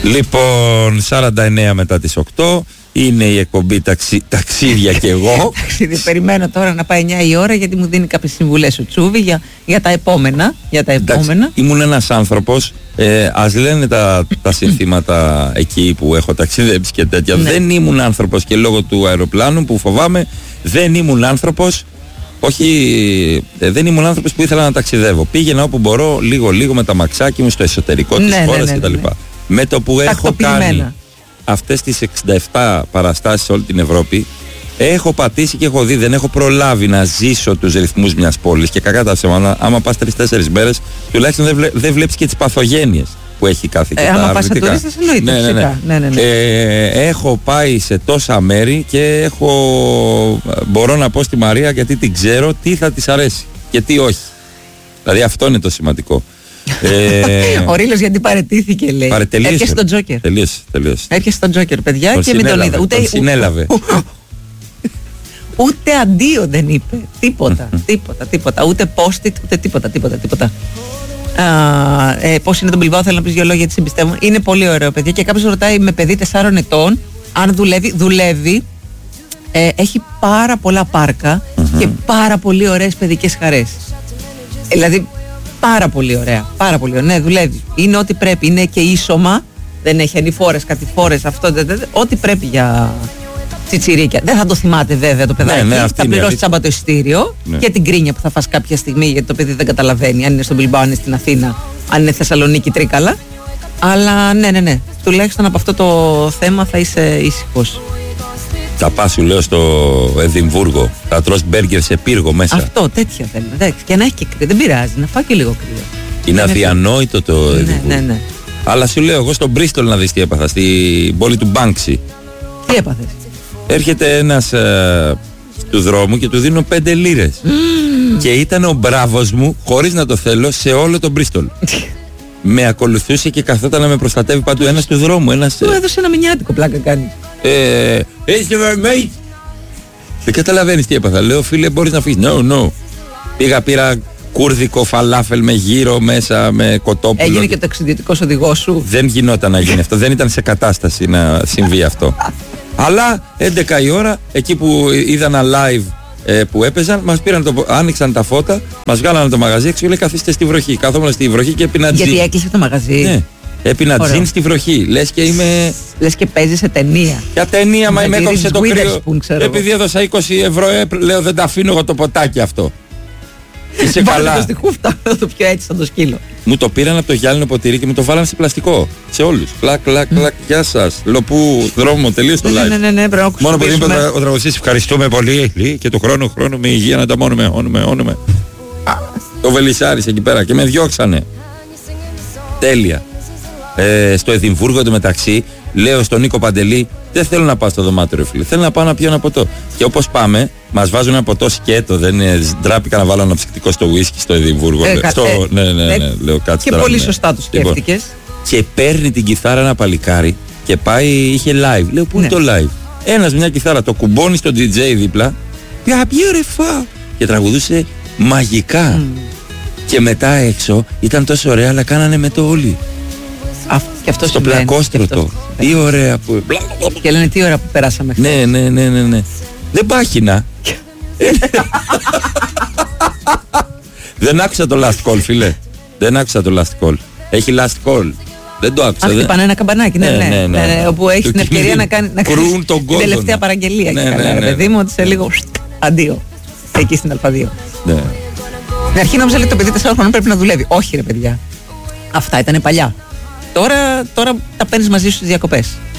Λοιπόν, 49 μετά τις 8 είναι η εκπομπή ταξίδια και εγώ. Περιμένω τώρα να πάει 9 η ώρα γιατί μου δίνει κάποιες συμβουλές ο Τσούβι για τα επόμενα. Ήμουν ένας άνθρωπος, ας λένε τα συνθήματα εκεί που έχω ταξιδέψει και τέτοια. Ναι. Δεν ήμουν άνθρωπος και λόγω του αεροπλάνου που φοβάμαι, δεν ήμουν άνθρωπος. Όχι, δεν ήμουν άνθρωπος που ήθελα να ταξιδεύω. Πήγαινα όπου μπορώ, λίγο με τα μαξάκι μου στο εσωτερικό της χώρας κτλ. Με το που έχω κάνει αυτές τις 67 παραστάσεις σε όλη την Ευρώπη, έχω πατήσει και έχω δει, δεν έχω προλάβει να ζήσω τους ρυθμούς μιας πόλης. Και κακά τα ψέματα, άμα πας 3-4 μέρες, τουλάχιστον δεν βλέπεις και τις παθογένειες που έχει κάθε και τα άμα πας σε τουρίστες, εννοείται. Ναι. Έχω πάει σε τόσα μέρη και μπορώ να πω στη Μαρία, γιατί την ξέρω, τι θα της αρέσει και τι όχι. Δηλαδή αυτό είναι το σημαντικό. Ο Ρήλος γιατί παραιτήθηκε, λέει. Έπιασε τον Τζόκερ. Τελείωσε. Έπιασε τον Τζόκερ, παιδιά, και μην τον είδα. Τον συνέλαβε. Ούτε αντίο δεν είπε. Τίποτα. Ούτε post-it, ούτε τίποτα. Πώς είναι τον Μπιλμπάο, θέλω να πεις 2 λόγια, γιατί συμπιστεύω. Είναι πολύ ωραίο, παιδιά. Και κάποιος ρωτάει με παιδί 4 ετών αν δουλεύει. Έχει πάρα πολλά πάρκα και πάρα πολύ ωραίες παιδικές χαρές. Δηλαδή πάρα πολύ ωραία. Ναι, δουλεύει. Είναι ό,τι πρέπει. Είναι και ίσωμα. Δεν έχει ανηφόρες, κατηφόρες, αυτό. Ό,τι πρέπει για τσιτσιρίκια. Δεν θα το θυμάται βέβαια το παιδάκι. Θα πληρώσει τσάμπα το εισιτήριο και την κρίνια που θα φας κάποια στιγμή, γιατί το παιδί δεν καταλαβαίνει αν είναι στον Μπιλμπάο, αν είναι στην Αθήνα, αν είναι Θεσσαλονίκη, Τρίκαλα. Αλλά ναι. Τουλάχιστον από αυτό το θέμα θα είσαι ήσυχος. Θα πας, σου λέω, στο Εδιμβούργο. Θα τρως μπέργκερ σε πύργο μέσα. Αυτό, τέτοια θέλω. Εντάξει, και να έχει και κρύο. Δεν πειράζει, να φάει και λίγο κρύο. Είναι αδιανόητο το Εδιμβούργο. Ναι. Αλλά σου λέω, εγώ στο Μπρίστολ να δεις τι έπαθα, στην πόλη του Μπάνξι. Τι έπαθες? Έρχεται ένας του δρόμου και του δίνω 5 λίρες. Και ήταν ο μπράβος μου, χωρίς να το θέλω, σε όλο το Μπρίστολ. Με ακολουθούσε και καθόταν να με προστατεύει παντού, ένας του δρόμου. Του έδωσε ένα μηνιάτικο, πλάκα κάνει. Δεν καταλαβαίνεις τι έπαθα. Λέω, φίλε, μπορείς να φύγεις? No. Πήρα κούρδικο φαλάφελ με γύρο μέσα, με κοτόπουλο. Έγινε και το εξιδιωτικός οδηγός σου? Δεν γινόταν να γίνει αυτό. Δεν ήταν σε κατάσταση να συμβεί αυτό. Αλλά 11 η ώρα, εκεί που είδα ένα live που έπαιζαν, μας πήραν άνοιξαν τα φώτα, μας βγάλανε το μαγαζί έξω και λέει, καθίστε στη βροχή. Κάθομουν στη βροχή και έπινα τζιν. Γιατί έκλεισε το μαγαζί? Ναι. Έπινα τζιν στη βροχή. Λες και παίζει σε ταινία. Για ταινία, μα με έκοψε το κρύο. Επειδή έδωσα 20 ευρώ, λέω, δεν τα αφήνω εγώ το ποτάκι αυτό. Είσαι καλά. Το στη χούφτα, το πιο έτσι σαν το σκύλο. Μου το πήραν από το γυάλινο ποτήρι και μου το βάλανε σε πλαστικό. Σε όλους. Κλακ, γεια σας. Λοπού, δρόμο, τελείως το live. Ναι, πρέπει να μόνο που είπε ο τραγουδιστής, ευχαριστούμε πολύ και του χρόνου με υγεία να τα μόνουμε. Το βελισσάρις εκεί πέρα και με διώξανε. Τέλεια. Στο Εδιμβούργο εντωμεταξύ, λέω στον Νίκο Παντελή, δεν θέλω να πάω στο δωμάτιο, ρε φίλε. Θέλω να πάω να πιω ένα ποτό. Και όπως πάμε, μας βάζουν ένα ποτό σκέτο. Δεν ντράπηκα να βάλω ένα ψυκτικό στο ουίσκι στο Εδιμβούργο. Ναι, λέω κάτι. Και πολύ σωστά το σκέφτηκες. Και παίρνει την κιθάρα ένα παλικάρι και πάει, είχε live. Λέω, πού είναι το live? Ένας μια κιθάρα, το κουμπώνει στο DJ δίπλα. Beautiful. Και τραγουδούσε μαγικά. Και μετά έξω ήταν τόσο ωραία, αλλά κάνανε με το όλοι. Και αυτό στο πλακόστρωτο. Τι ωραία που. Και λένε τι ώρα που περάσαμε χθες. Ναι. Δεν πάχυνα. Δεν άκουσα το last call, φίλε. Δεν άκουσα το last call. Έχει last call. Δεν το άκουσα. Χτυπάνε ένα καμπανάκι, ναι. Όπου έχει την ευκαιρία να κάνει την τελευταία παραγγελία. Παιδί μου, ότι σε λίγο αντίο. Εκεί στην Α2. Στην αρχή νόμιζα ότι το παιδί 4 χρόνων πρέπει να δουλεύει. Όχι, ρε παιδιά. Αυτά ήταν παλιά. Τώρα τα παίρνεις μαζί σου στις διακοπές.